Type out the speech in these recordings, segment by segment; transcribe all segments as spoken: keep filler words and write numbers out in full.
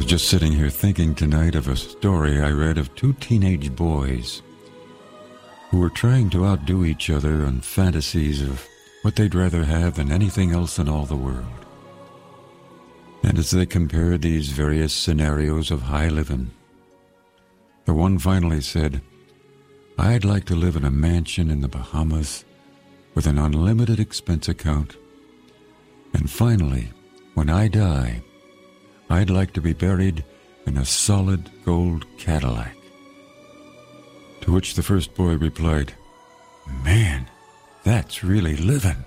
just sitting here thinking tonight of a story I read of two teenage boys who were trying to outdo each other on fantasies of what they'd rather have than anything else in all the world. And as they compared these various scenarios of high living, the one finally said, "I'd like to live in a mansion in the Bahamas with an unlimited expense account. And finally, when I die, I'd like to be buried in a solid gold Cadillac." To which the first boy replied, "Man, that's really living."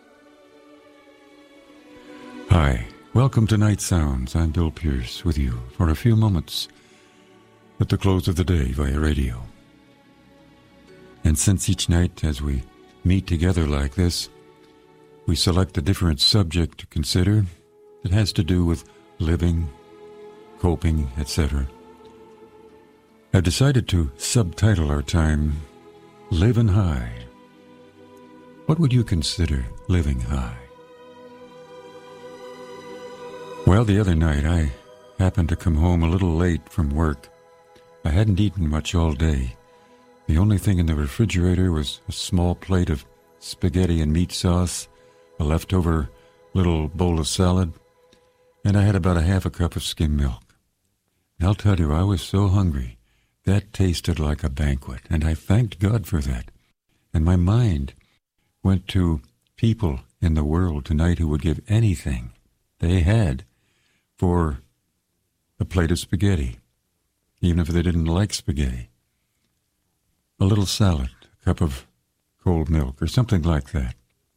Hi, welcome to Night Sounds. I'm Bill Pierce with you for a few moments at the close of the day via radio. And since each night as we meet together like this, we select a different subject to consider that has to do with living, coping, et cetera, I've decided to subtitle our time, Living High. What would you consider living high? Well, the other night I happened to come home a little late from work. I hadn't eaten much all day. The only thing in the refrigerator was a small plate of spaghetti and meat sauce, a leftover little bowl of salad, and I had about a half a cup of skim milk. And I'll tell you, I was so hungry. That tasted like a banquet, and I thanked God for that. And my mind went to people in the world tonight who would give anything they had for a plate of spaghetti, even if they didn't like spaghetti. A little salad, a cup of cold milk, or something like that.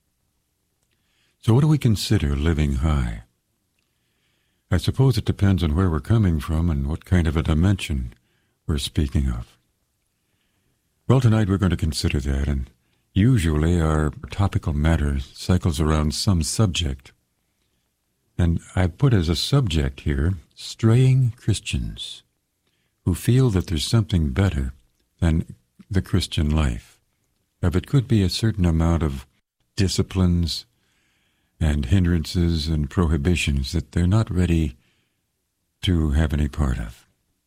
So what do we consider living high? I suppose it depends on where we're coming from and what kind of a dimension we're speaking of. Well, tonight we're going to consider that, and usually our topical matter cycles around some subject. And I put as a subject here, straying Christians who feel that there's something better than the Christian life. If it could be a certain amount of disciplines and hindrances and prohibitions that they're not ready to have any part of.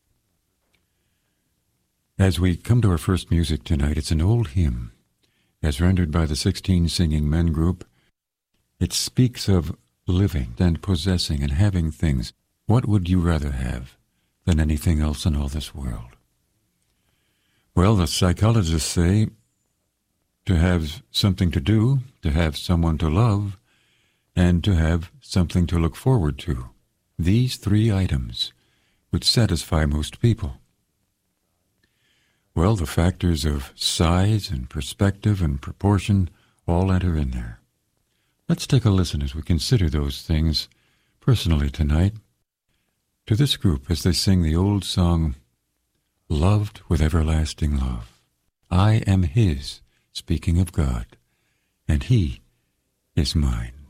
As we come to our first music tonight, it's an old hymn, as rendered by the sixteen Singing Men group. It speaks of living and possessing and having things. What would you rather have than anything else in all this world? Well, the psychologists say to have something to do, to have someone to love, and to have something to look forward to. These three items would satisfy most people. Well, the factors of size and perspective and proportion all enter in there. Let's take a listen as we consider those things personally tonight to this group as they sing the old song, Loved with Everlasting Love. I am His, speaking of God, and He is mine.